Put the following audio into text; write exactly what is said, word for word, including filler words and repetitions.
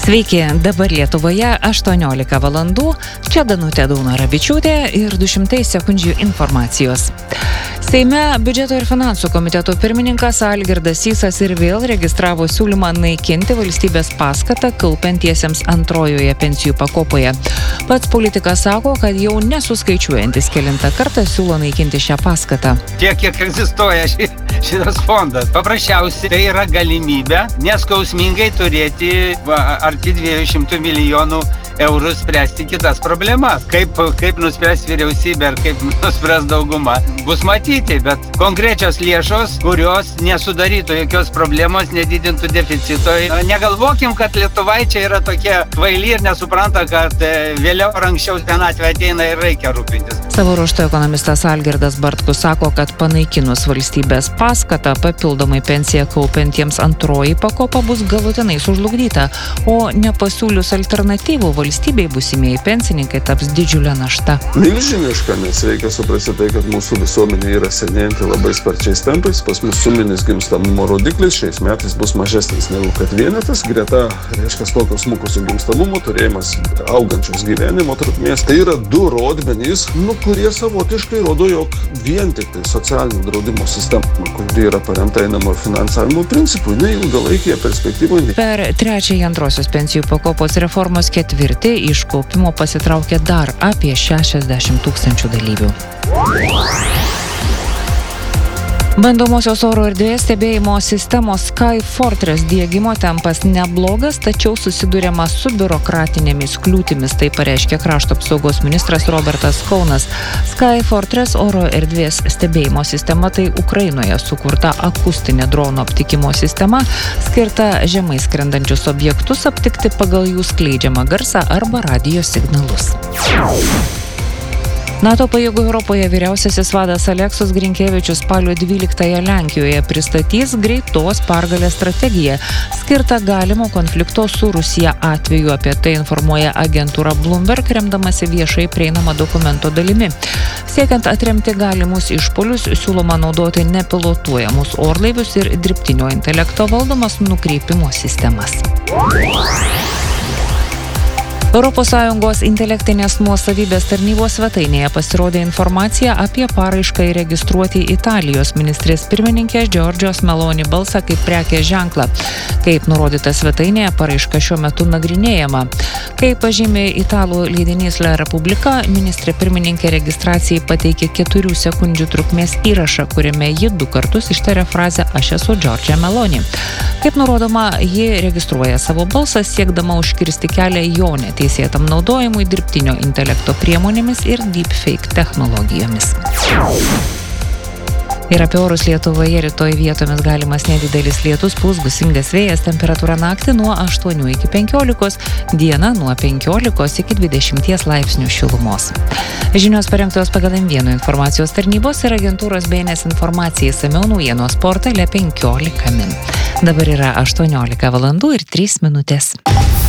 Sveiki, dabar Lietuvoje aštuoniolika valandų, čia Danutė Daunoravičiūtė ir du šimtai sekundžių informacijos. Seime biudžeto ir finansų komiteto pirmininkas Algirdas Sysas ir vėl registravo siūlymą naikinti valstybės paskatą kaupiantiesiems antrojoje pensijų pakopoje. Pats politikas sako, kad jau nesuskaičiuojantis kelintą kartą siūlo naikinti šią paskatą. Tiek, kiek egzistuoja ši, šitas fondas. Paprasčiausiai tai yra galimybė neskausmingai turėti va, arti dviejų šimtų milijonų eurų spręsti kitas problemas. Kaip, kaip nuspręs vyriausybė ar kaip nuspręs dauguma, bus matyti, bet konkrečios lėšos, kurios nesudarytų jokios problemos, nedidintų deficito. Negalvokim, kad lietuvaičiai yra tokie kvaili ir nesupranta, kad vėliau ar anksčiau senatvė ateina ir reikia rūpintis. Savo ruožtu ekonomistas Algirdas Bartkus sako, kad panaikinus valstybės paskatą papildomai pensiją kaupiantiems antroji pakopa bus galutinai sužlugdyta, o nepasiūlius alternatyvų valstybei būsimieji pensininkai taps didžiulė našta. Milžiniška, nes reikia suprasti tai, kad mūsų visuomenė yra senėjanti labai sparčiais tempais. Pas mus suminis gimstamumo rodiklis šiais metais bus mažesnis negu kad vienetas. Greta, reiškia, tokio smukusio gimstamumo turėjimas augančios gyvenimo trukmės. Tai yra du rodmenys, nu, kurie savotiškai rodo, jog vien tik tai socialinio draudimo sistema, kuri yra paremta einamo finansavimo principų, ne ilgalaikėje perspektyvoje. Per trečiąją antrosios pensijų pakopos reformos ketvirtį iš kaupimo pasitraukė dar apie šešiasdešimt tūkstančių dalyvių. Bandomosios oro erdvės stebėjimo sistemos Skyfortress diegimo tempas neblogas, tačiau susiduriama su biurokratinėmis kliūtimis, tai pareiškė krašto apsaugos ministras Robertas Kaunas. Skyfortress oro erdvės stebėjimo sistema tai Ukrainoje sukurta akustinė drono aptikimo sistema, skirta žemai skrendančius objektus aptikti pagal jų skleidžiamą garsą arba radijo signalus. NATO pajėgų Europoje vyriausiasis vadas Aleksas Grinkevičius spalio dvyliktąją Lenkijoje pristatys greitos pergalės strategiją, skirtą galimo konflikto su Rusija atveju. Apie tai informuoja agentūra Bloomberg, remdamasi viešai prieinama dokumento dalimi. Siekiant atremti galimus išpuolius, siūloma naudoti nepilotuojamus orlaivius ir dirbtinio intelekto valdomas nukreipimo sistemas. Europos Sąjungos intelektinės nuosavybės tarnybos svetainėje pasirodė informacija apie paraišką įregistruoti Italijos ministrės pirmininkės Giorgios Meloni balsą kaip prekės ženklą. Kaip nurodyta svetainėje, paraiška šiuo metu nagrinėjama. Kaip pažymė italų leidinys La Repubblica, ministrė pirmininkė registracijai pateikė keturių sekundžių trukmės įrašą, kuriame ji du kartus ištarė frazę "Aš esu Giorgia Meloni". Kaip nurodoma, ji registruoja savo balsą siekdama užkirsti kelią jo neteisėtam naudojimui dirbtinio intelekto priemonėmis ir deepfake technologijomis. Ir apie orus Lietuvoje rytoj vietomis galimas nedidelis lietus, pūs gūsingas vėjas, temperatūra naktį nuo aštuonių iki penkiolikos, diena nuo penkiolikos iki dvidešimties laipsnių šilumos. Žinios parengtos pagal M vienas informacijos tarnybos ir agentūros B N S informacijai išsamiau naujienos portale penkiolika min. Dabar yra aštuoniolika valandų ir trys minutės.